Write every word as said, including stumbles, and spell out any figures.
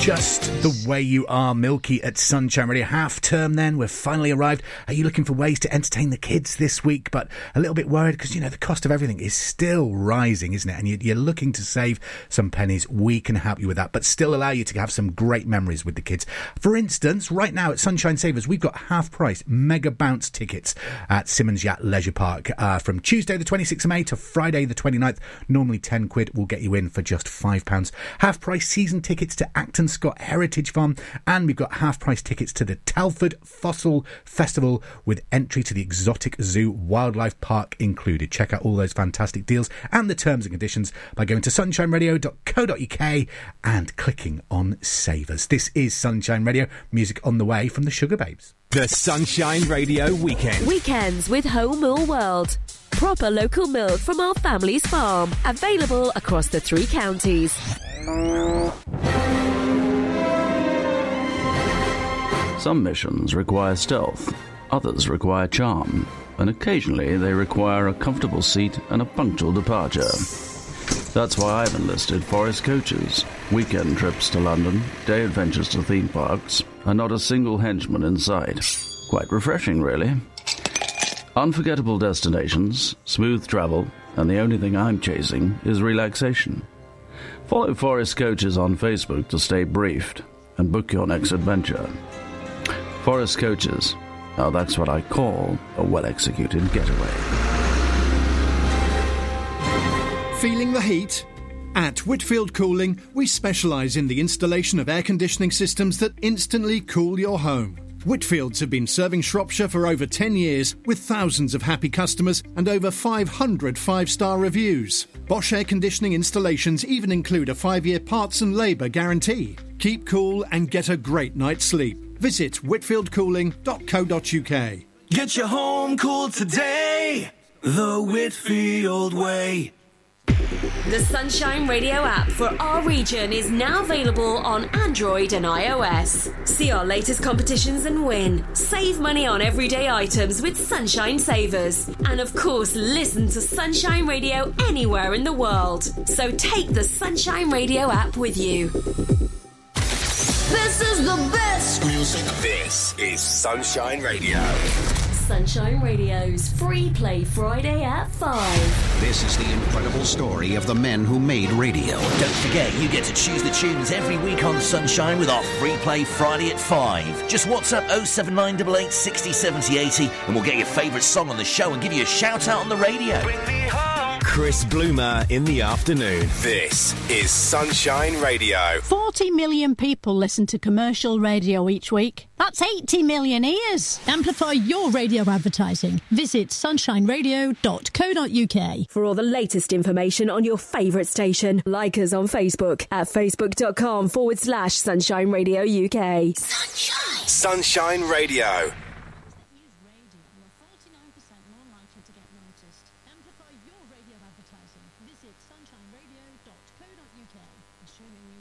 Just the way you are, Milky at Sunshine Radio. Half term then, we're finally arrived. Are you looking for ways to entertain the kids this week, but a little bit worried because, you know, the cost of everything is still rising, isn't it? And you're looking to save some pennies. We can help you with that, but still allow you to have some great memories with the kids. For instance, right now at Sunshine Savers, we've got half price mega bounce tickets at Simmons Yacht Leisure Park uh, from Tuesday the twenty-sixth of May to Friday the twenty-ninth. Normally ten quid will get you in for just five pounds. Half price season tickets to Acton Scott Heritage Farm, and we've got half price tickets to the Telford Fossil Festival with entry to the Exotic Zoo Wildlife Park included. Check out all those fantastic deals and the terms and conditions by going to sunshine radio dot co dot uk and clicking on Savers. This is Sunshine Radio, music on the way from the Sugar Babes. The Sunshine Radio Weekend. Weekends with Home Mill World. Proper local milk from our family's farm. Available across the three counties. Some missions require stealth, others require charm, and occasionally they require a comfortable seat and a punctual departure. That's why I've enlisted Forest Coaches. Weekend trips to London, day adventures to theme parks, and not a single henchman in sight. Quite refreshing, really. Unforgettable destinations, smooth travel, and the only thing I'm chasing is relaxation. Follow Forest Coaches on Facebook to stay briefed and book your next adventure. Forest Coaches. Now that's what I call a well-executed getaway. Feeling the heat? At Whitfield Cooling, we specialise in the installation of air conditioning systems that instantly cool your home. Whitfields have been serving Shropshire for over ten years with thousands of happy customers and over five hundred five-star reviews. Bosch air conditioning installations even include a five-year parts and labour guarantee. Keep cool and get a great night's sleep. Visit whitfield cooling dot co dot uk. Get your home cool today, the Whitfield way. The Sunshine Radio app for our region is now available on Android and iOS. See our latest competitions and win. Save money on everyday items with Sunshine Savers. And of course, listen to Sunshine Radio anywhere in the world. So take the Sunshine Radio app with you. This is the best music. This is Sunshine Radio. Sunshine Radio's Free Play Friday at five. This is the incredible story of the men who made radio. Don't forget, you get to choose the tunes every week on Sunshine with our Free Play Friday at five. Just WhatsApp oh seven nine eight eight six oh seven oh eight oh and we'll get your favourite song on the show and give you a shout out on the radio. Bring me home. Chris Bloomer in the afternoon. This is Sunshine Radio. forty million people listen to commercial radio each week. That's eighty million ears. Amplify your radio advertising. Visit sunshine radio dot co dot uk. For all the latest information on your favourite station, like us on Facebook at facebook.com forward slash Sunshine Radio UK. Sunshine. Sunshine Radio. Amplify your radio advertising. Visit sunshine radio dot co dot uk. Assuming you